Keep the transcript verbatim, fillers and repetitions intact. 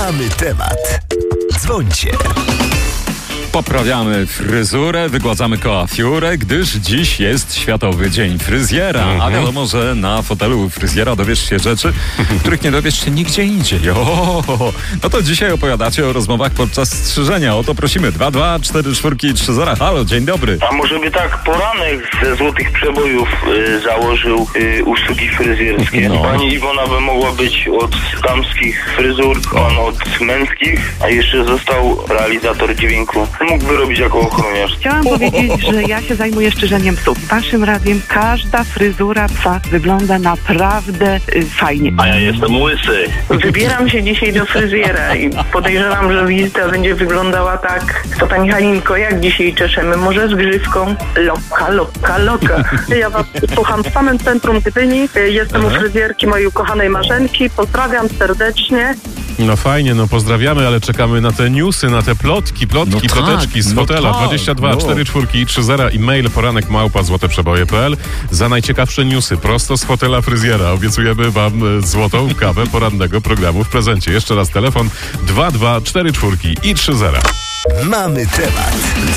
Mamy temat. Dzwońcie. Poprawiamy fryzurę, wygładzamy koafiurę, gdyż dziś jest Światowy Dzień Fryzjera. Mm-hmm. A wiadomo, że na fotelu fryzjera dowiesz się rzeczy, których nie dowiesz się nigdzie indziej. Ohohoho. No to dzisiaj opowiadacie o rozmowach podczas strzyżenia. O to prosimy. dwa dwa cztery cztery trzy zero. Halo, dzień dobry. A może by tak poranek ze Złotych Przebojów y, założył y, usługi fryzjerskie? No. Pani Iwona by mogła być od damskich fryzur, pan od męskich, a jeszcze został realizator dźwięku. Mógłby robić jako ochroniarz. Chciałam powiedzieć, że ja się zajmuję strzyżeniem psów. Waszym radiem każda fryzura psa wygląda naprawdę y, fajnie. A ja jestem łysy. Wybieram się dzisiaj do fryzjera i podejrzewam, że wizyta będzie wyglądała tak. To pani Halinko, jak dzisiaj czeszemy? Może z grzywką? Loka, loka, loka. Ja was słucham w samym centrum Typyni. Jestem u fryzjerki mojej ukochanej Marzenki. Pozdrawiam serdecznie. No fajnie, no pozdrawiamy, ale czekamy na te newsy, na te plotki, plotki, No tak, ploteczki z no fotela. tak, dwadzieścia dwa no. cztery cztery trzy zero i mail poranek małpa złoteprzeboje kropka p l za najciekawsze newsy prosto z fotela fryzjera. Obiecujemy wam złotą kawę porannego programu w prezencie. Jeszcze raz telefon dwa dwa cztery cztery i trzy zero. Mamy temat.